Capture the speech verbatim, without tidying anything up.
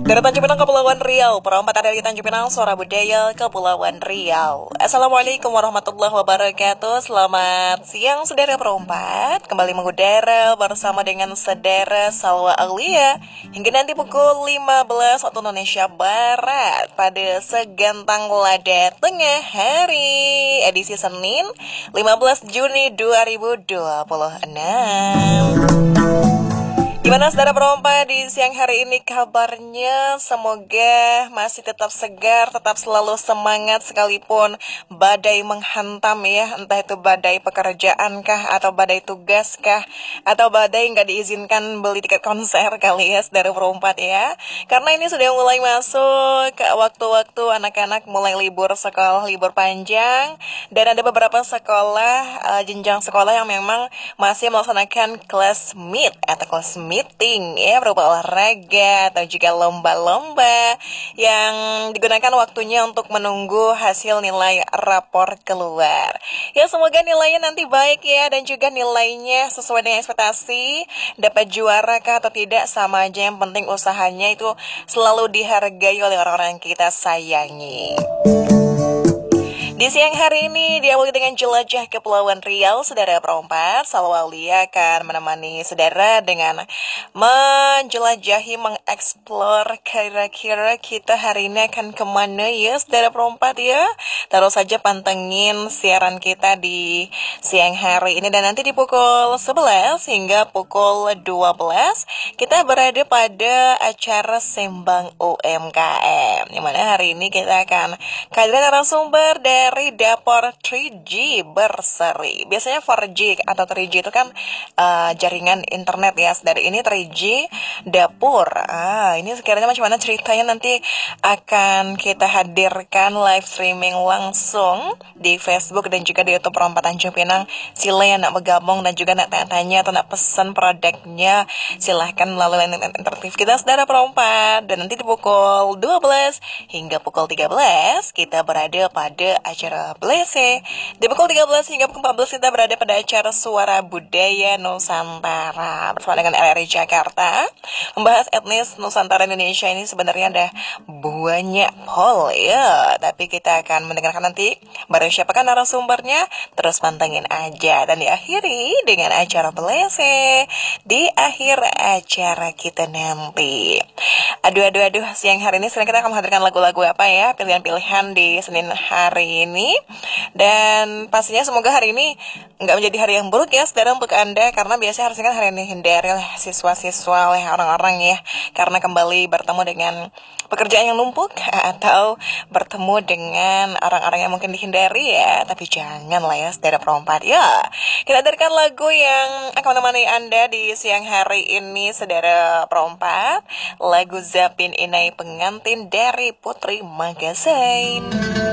Dari Tanjung Pinang, Kepulauan Riau, perempatan dari Tanjung Pinang, Suara Budaya, Kepulauan Riau. Assalamualaikum warahmatullahi wabarakatuh. Selamat siang, saudara perempat. Kembali mengudara bersama dengan saudara Salwa Aulia hingga nanti pukul lima belas waktu Indonesia Barat pada segantang lada tengah hari edisi Senin lima belas Juni dua ribu dua puluh enam. Gimana saudara perompa di siang hari ini kabarnya? Semoga masih tetap segar, tetap selalu semangat sekalipun badai menghantam ya. Entah itu badai pekerjaan kah, atau badai tugas kah, atau badai nggak diizinkan beli tiket konser kali ya saudara perompat ya. Karena ini sudah mulai masuk ke waktu-waktu anak-anak mulai libur sekolah, libur panjang. Dan ada beberapa sekolah, uh, jenjang sekolah yang memang masih melaksanakan kelas meet atau kelas meet meeting ya, berupa olahraga atau juga lomba-lomba yang digunakan waktunya untuk menunggu hasil nilai rapor keluar. Ya, semoga nilainya nanti baik ya, dan juga nilainya sesuai dengan ekspektasi, dapat juara kah atau tidak sama aja, yang penting usahanya itu selalu dihargai oleh orang-orang yang kita sayangi. Di siang hari ini diawali dengan jelajah Kepulauan Riau, saudara perompat. Salwa Aulia akan menemani saudara dengan menjelajahi, mengeksplor kira-kira kita hari ini akan kemana ya saudara perompat ya. Terus saja pantengin siaran kita di siang hari ini, dan nanti di pukul sebelas hingga pukul dua belas kita berada pada acara Sembang U M K M, dimana hari ini kita akan kehadiran narasumber dari dari dapur tiga G berseri. Biasanya empat G atau tiga G itu kan uh, jaringan internet ya. Dari ini tiga G dapur. Ah, ini sekiranya macam mana ceritanya, nanti akan kita hadirkan live streaming langsung di Facebook dan juga di YouTube Perompat Tanjung Pinang. Sila yang nak bergabung dan juga nak tanya-tanya atau nak pesan produknya, silahkan melalui line interaktif kita saudara perompat. Dan nanti di pukul dua belas hingga pukul tiga belas kita berada pada acara Blese. Di pukul tiga belas hingga pukul empat belas kita berada pada acara Suara Budaya Nusantara bersama dengan R R I Jakarta, membahas etnis Nusantara Indonesia. Ini sebenarnya ada banyak hal ya, tapi kita akan mendengarkan nanti baru siapakah narasumbernya. Terus pantengin aja, dan diakhiri dengan acara Blese di akhir acara kita nanti. Aduh aduh aduh, siang hari ini sekarang kita akan menghadirkan lagu-lagu apa ya, pilihan-pilihan di Senin hari ini. Dan pastinya semoga hari ini nggak menjadi hari yang buruk ya saudara untuk Anda, karena biasanya harusnya kan hari ini hindari oleh siswa-siswa, oleh orang-orang ya, karena kembali bertemu dengan pekerjaan yang numpuk atau bertemu dengan orang-orang yang mungkin dihindari ya. Tapi jangan lah ya saudara perompat ya. Kita hadirkan lagu yang akan menemani Anda di siang hari ini saudara perompat, lagu Zapin Inai Pengantin dari Putri Magazine.